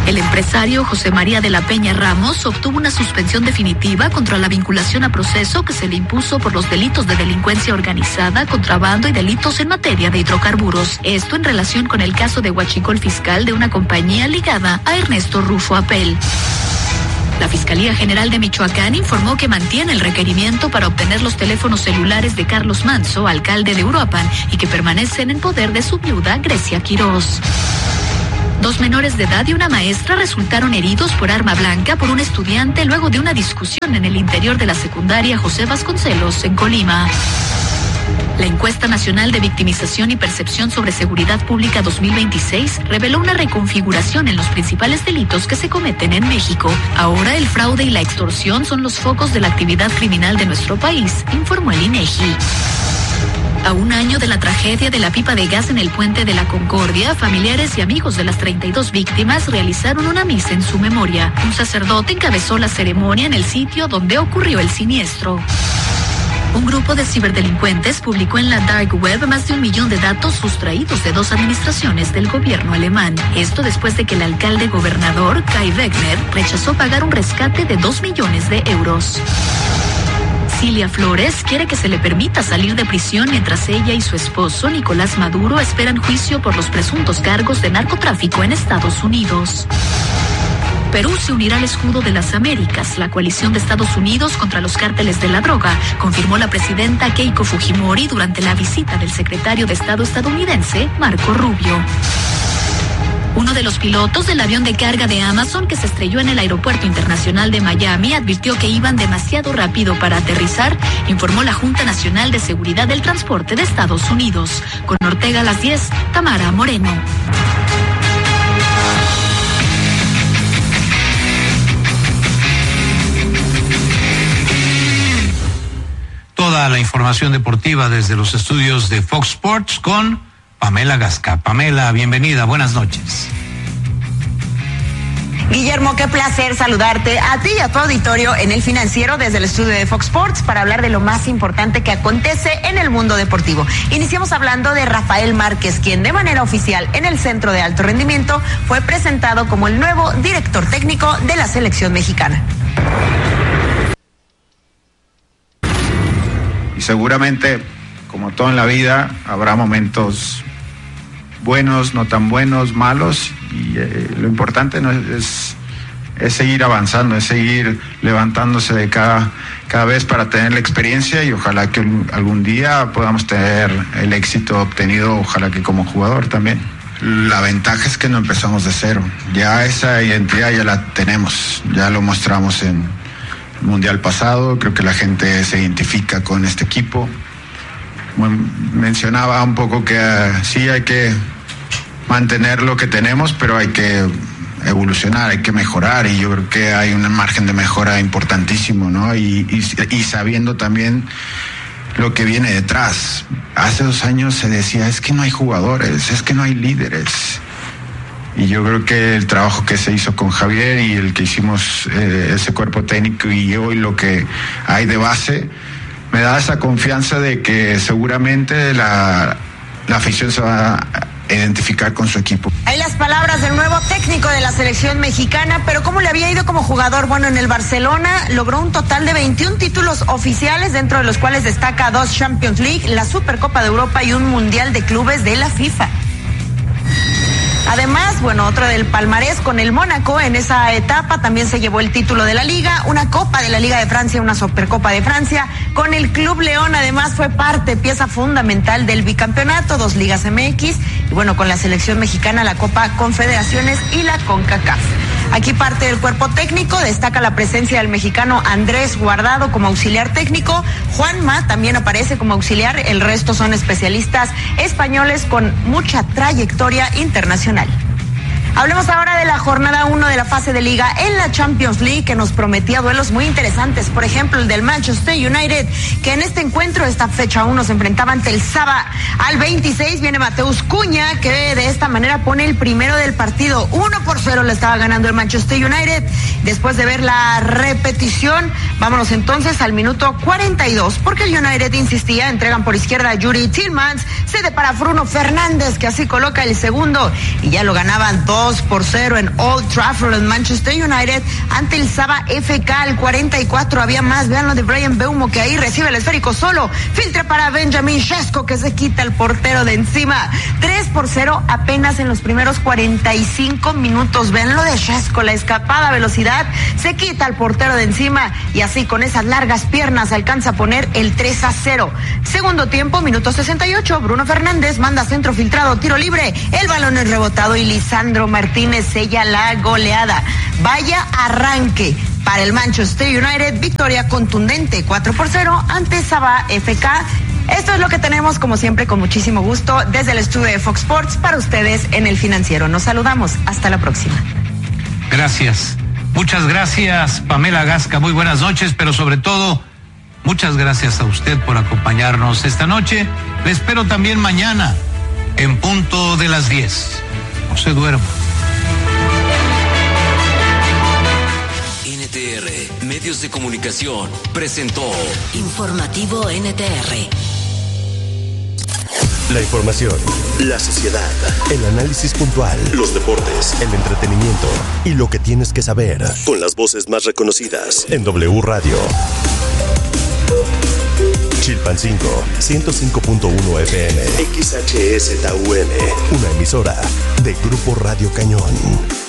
El empresario José María de la Peña Ramos obtuvo una suspensión definitiva contra la vinculación a proceso que se le impuso por los delitos de delincuencia organizada, contrabando y delitos en materia de hidrocarburos. Esto en relación con el caso de huachicol fiscal de una compañía ligada a Ernesto Rufo Apel. La Fiscalía General de Michoacán informó que mantiene el requerimiento para obtener los teléfonos celulares de Carlos Manso, alcalde de Uruapan, y que permanecen en poder de su viuda, Grecia Quirós. 2 menores de edad y una maestra resultaron heridos por arma blanca por un estudiante luego de una discusión en el interior de la secundaria José Vasconcelos, en Colima. La encuesta nacional de victimización y percepción sobre seguridad pública 2026 reveló una reconfiguración en los principales delitos que se cometen en México. Ahora el fraude y la extorsión son los focos de la actividad criminal de nuestro país, informó el INEGI. A un año de la tragedia de la pipa de gas en el Puente de la Concordia, familiares y amigos de las 32 víctimas realizaron una misa en su memoria. Un sacerdote encabezó la ceremonia en el sitio donde ocurrió el siniestro. Un grupo de ciberdelincuentes publicó en la Dark Web más de 1 millón de datos sustraídos de 2 administraciones del gobierno alemán. Esto después de que el alcalde gobernador, Kai Wegner, rechazó pagar un rescate de 2 millones de euros. Cilia Flores quiere que se le permita salir de prisión mientras ella y su esposo, Nicolás Maduro, esperan juicio por los presuntos cargos de narcotráfico en Estados Unidos. Perú se unirá al Escudo de las Américas, la coalición de Estados Unidos contra los cárteles de la droga, confirmó la presidenta Keiko Fujimori durante la visita del secretario de Estado estadounidense, Marco Rubio. Uno de los pilotos del avión de carga de Amazon que se estrelló en el Aeropuerto Internacional de Miami advirtió que iban demasiado rápido para aterrizar, informó la Junta Nacional de Seguridad del Transporte de Estados Unidos. Con Ortega a las 10, Tamara Moreno. Toda la información deportiva desde los estudios de Fox Sports con Pamela Gasca. Pamela, bienvenida, buenas noches. Guillermo, qué placer saludarte a ti y a tu auditorio en El Financiero desde el estudio de Fox Sports para hablar de lo más importante que acontece en el mundo deportivo. Iniciamos hablando de Rafael Márquez, quien de manera oficial en el Centro de Alto Rendimiento fue presentado como el nuevo director técnico de la selección mexicana. Y seguramente, como todo en la vida, habrá momentos buenos, no tan buenos, malos, y lo importante no es seguir avanzando, es seguir levantándose de cada vez para tener la experiencia y ojalá que algún día podamos tener el éxito obtenido, ojalá que como jugador también. La ventaja es que no empezamos de cero, ya esa identidad ya la tenemos, ya lo mostramos en el Mundial pasado, creo que la gente se identifica con este equipo. Bueno, mencionaba un poco que sí hay que mantener lo que tenemos, pero hay que evolucionar, hay que mejorar, y yo creo que hay un margen de mejora importantísimo, ¿no? Y sabiendo también lo que viene detrás. Hace 2 años se decía, es que no hay jugadores, es que no hay líderes. Y yo creo que el trabajo que se hizo con Javier y el que hicimos ese cuerpo técnico y hoy lo que hay de base, me da esa confianza de que seguramente la afición se va a identificar con su equipo. Hay las palabras del nuevo técnico de la selección mexicana, pero ¿cómo le había ido como jugador? Bueno, en el Barcelona logró un total de 21 títulos oficiales, dentro de los cuales destaca 2 Champions League, la Supercopa de Europa y un Mundial de Clubes de la FIFA. Además, bueno, otro del palmarés con el Mónaco en esa etapa, también se llevó el título de la Liga, una Copa de la Liga de Francia, una Supercopa de Francia. Con el Club León, además, fue pieza fundamental del bicampeonato, 2 Ligas MX, y bueno, con la selección mexicana, la Copa Confederaciones y la CONCACAF. Aquí parte del cuerpo técnico, destaca la presencia del mexicano Andrés Guardado como auxiliar técnico, Juanma también aparece como auxiliar, el resto son especialistas españoles con mucha trayectoria internacional. Hablemos ahora de la jornada 1 de la fase de liga en la Champions League, que nos prometía duelos muy interesantes. Por ejemplo, el del Manchester United, que en este encuentro, esta fecha 1, se enfrentaba ante el Saba. Al 26 viene Mateus Cunha, que de esta manera pone el primero del partido. 1-0 le estaba ganando el Manchester United. Después de ver la repetición, vámonos entonces al minuto 42, porque el United insistía, entregan por izquierda a Yuri Tillmans, cede para Bruno Fernández, que así coloca el segundo, y ya lo ganaban 2 2-0 en Old Trafford en Manchester United ante el Saba FK. Al 44 había más. Vean lo de Brian Mbeumo, que ahí recibe el esférico solo. Filtra para Benjamin Sesko, que se quita el portero de encima. 3-0 apenas en los primeros 45 minutos. Vean lo de Sesko, la escapada a velocidad. Se quita el portero de encima y así con esas largas piernas alcanza a poner el 3-0. Segundo tiempo, minuto 68. Bruno Fernández manda centro filtrado, tiro libre. El balón es rebotado y Lisandro Martínez sella la goleada. Vaya arranque para el Manchester United. Victoria contundente 4-0 ante Saba FK. Esto es lo que tenemos, como siempre, con muchísimo gusto desde el estudio de Fox Sports para ustedes en El Financiero. Nos saludamos. Hasta la próxima. Gracias. Muchas gracias, Pamela Gasca. Muy buenas noches, pero sobre todo, muchas gracias a usted por acompañarnos esta noche. Le espero también mañana en punto de las 10. No se duerma. NTR Medios de Comunicación presentó Informativo NTR. La información, la sociedad, el análisis puntual, los deportes, el entretenimiento y lo que tienes que saber. Con las voces más reconocidas en W Radio. Chilpancingo, 105.1 FM. XHSTUN, una emisora de Grupo Radio Cañón.